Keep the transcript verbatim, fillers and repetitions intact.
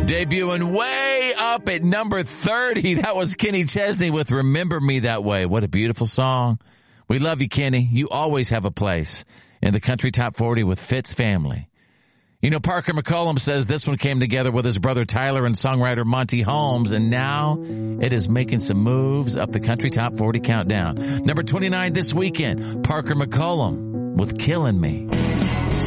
Debuting way up at number thirty. That was Kenny Chesney with Remember Me That Way. What a beautiful song. We love you, Kenny. You always have a place in the Country Top forty with Fitz Family. You know, Parker McCollum says this one came together with his brother Tyler and songwriter Monty Holmes, and now it is making some moves up the Country Top forty countdown. Number twenty-nine this weekend, Parker McCollum with Killing Me.